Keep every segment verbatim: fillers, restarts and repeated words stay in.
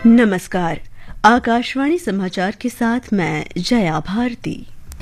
नमस्कार। आकाशवाणी समाचार के साथ मैं जया भारती।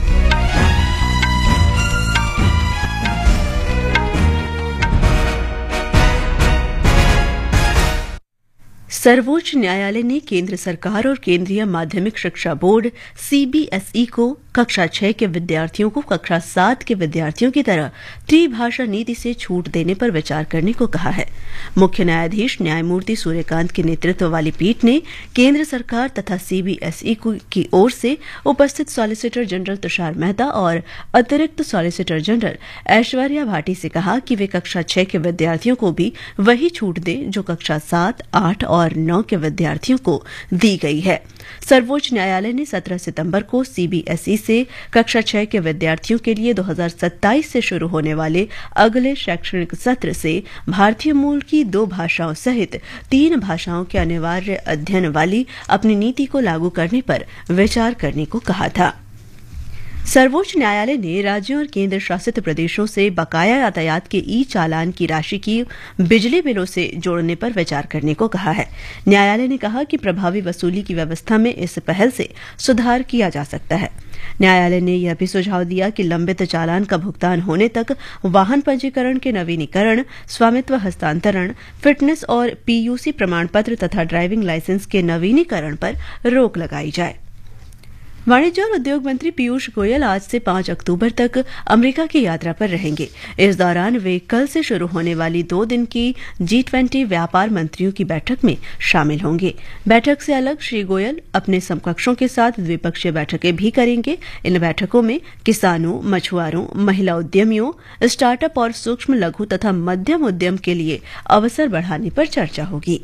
सर्वोच्च न्यायालय ने केंद्र सरकार और केंद्रीय माध्यमिक शिक्षा बोर्ड सीबीएसई को कक्षा छह के विद्यार्थियों को कक्षा सात के विद्यार्थियों की तरह त्रिभाषा नीति से छूट देने पर विचार करने को कहा है। मुख्य न्यायाधीश न्यायमूर्ति सूर्यकांत के नेतृत्व वाली पीठ ने केंद्र सरकार तथा सीबीएसई की ओर से उपस्थित सॉलिसिटर जनरल तुषार मेहता और अतिरिक्त सॉलिसिटर जनरल ऐश्वर्या भाटी से कहा कि वे कक्षा छह के विद्यार्थियों को भी वही छूट दें जो कक्षा सात, आठ और नौ के विद्यार्थियों को दी गई है। सर्वोच्च न्यायालय ने सत्रह सितंबर को सीबीएसई से कक्षा छह के विद्यार्थियों के लिए दो हज़ार सत्ताईस से शुरू होने वाले अगले शैक्षणिक सत्र से भारतीय मूल की दो भाषाओं सहित तीन भाषाओं के अनिवार्य अध्ययन वाली अपनी नीति को लागू करने पर विचार करने को कहा था। सर्वोच्च न्यायालय ने राज्यों और केंद्र शासित प्रदेशों से बकाया यातायात के ई चालान की राशि की बिजली बिलों से जोड़ने पर विचार करने को कहा है। न्यायालय ने कहा कि प्रभावी वसूली की व्यवस्था में इस पहल से सुधार किया जा सकता है। न्यायालय ने यह भी सुझाव दिया कि लंबित चालान का भुगतान होने तक वाहन पंजीकरण के नवीनीकरण, स्वामित्व हस्तांतरण, फिटनेस और पीयूसी प्रमाण पत्र तथा ड्राइविंग लाइसेंस के नवीनीकरण पर रोक लगाई जाए। वाणिज्य और उद्योग मंत्री पीयूष गोयल आज से पांच अक्टूबर तक अमेरिका की यात्रा पर रहेंगे। इस दौरान वे कल से शुरू होने वाली दो दिन की जी ट्वेंटी व्यापार मंत्रियों की बैठक में शामिल होंगे। बैठक से अलग श्री गोयल अपने समकक्षों के साथ द्विपक्षीय बैठकें भी करेंगे। इन बैठकों में किसानों, मछुआरों, महिला उद्यमियों, स्टार्टअप और सूक्ष्म लघु तथा मध्यम उद्यम के लिए अवसर बढ़ाने पर चर्चा होगी।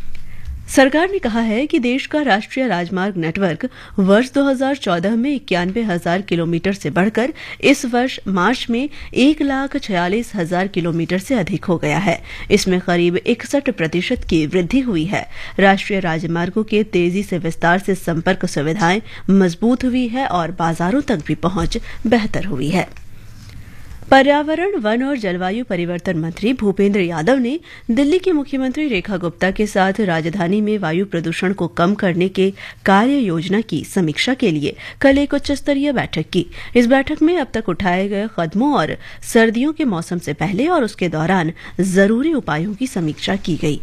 सरकार ने कहा है कि देश का राष्ट्रीय राजमार्ग नेटवर्क वर्ष दो हज़ार चौदह में इक्यानवे हजार किलोमीटर से बढ़कर इस वर्ष मार्च में एक लाख छियालीस हजार किलोमीटर से अधिक हो गया है। इसमें करीब इकसठ प्रतिशत की वृद्धि हुई है। राष्ट्रीय राजमार्गों के तेजी से विस्तार से संपर्क सुविधाएं मजबूत हुई है और बाजारों तक भी पहुंच बेहतर हुई है। पर्यावरण, वन और जलवायु परिवर्तन मंत्री भूपेंद्र यादव ने दिल्ली की मुख्यमंत्री रेखा गुप्ता के साथ राजधानी में वायु प्रदूषण को कम करने के कार्य योजना की समीक्षा के लिए कल एक उच्च स्तरीय बैठक की। इस बैठक में अब तक उठाए गए कदमों और सर्दियों के मौसम से पहले और उसके दौरान जरूरी उपायों की समीक्षा की गई।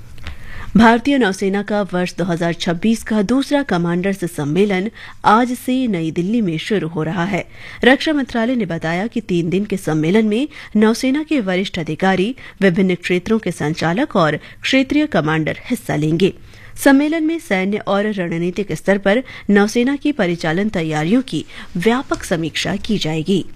भारतीय नौसेना का वर्ष दो हज़ार छब्बीस का दूसरा कमांडर्स सम्मेलन आज से नई दिल्ली में शुरू हो रहा है। रक्षा मंत्रालय ने बताया कि तीन दिन के सम्मेलन में नौसेना के वरिष्ठ अधिकारी, विभिन्न क्षेत्रों के संचालक और क्षेत्रीय कमांडर हिस्सा लेंगे। सम्मेलन में सैन्य और रणनीतिक स्तर पर नौसेना की परिचालन तैयारियों की व्यापक समीक्षा की जाएगी।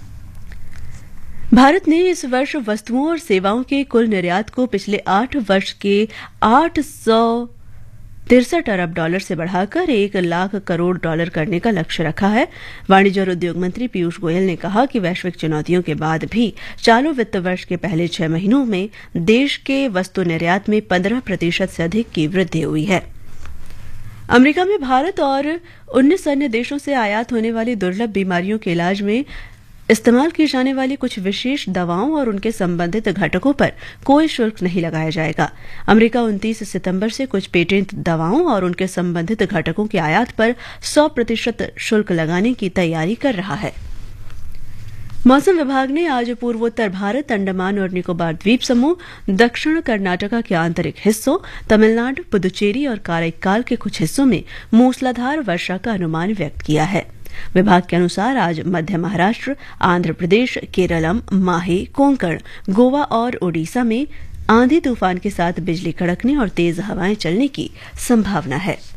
भारत ने इस वर्ष वस्तुओं और सेवाओं के कुल निर्यात को पिछले आठ वर्ष के आठ सौ तिरसठ अरब डॉलर से बढ़ाकर एक लाख करोड़ डॉलर करने का लक्ष्य रखा है। वाणिज्य और उद्योग मंत्री पीयूष गोयल ने कहा कि वैश्विक चुनौतियों के बाद भी चालू वित्त वर्ष के पहले छह महीनों में देश के वस्तु निर्यात में पंद्रह प्रतिशत से अधिक की वृद्धि हुई है। अमेरिका में भारत और उन्नीस अन्य देशों से आयात होने वाली दुर्लभ बीमारियों के इलाज में इस्तेमाल की जाने वाली कुछ विशेष दवाओं और उनके संबंधित घटकों पर कोई शुल्क नहीं लगाया जाएगा। अमेरिका उनतीस सितंबर से कुछ पेटेंट दवाओं और उनके संबंधित घटकों की आयात पर सौ प्रतिशत शुल्क लगाने की तैयारी कर रहा है। मौसम विभाग ने आज पूर्वोत्तर भारत, अंडमान और निकोबार द्वीप समूह, दक्षिण कर्नाटका के आंतरिक हिस्सों, तमिलनाडु, पुदुचेरी और काराइकाल के कुछ हिस्सों में मूसलाधार वर्षा का अनुमान व्यक्त किया है। विभाग के अनुसार आज मध्य महाराष्ट्र, आंध्र प्रदेश, केरलम, माहे, कोंकण, गोवा और ओडिशा में आंधी तूफान के साथ बिजली कड़कने और तेज हवाएं चलने की संभावना है।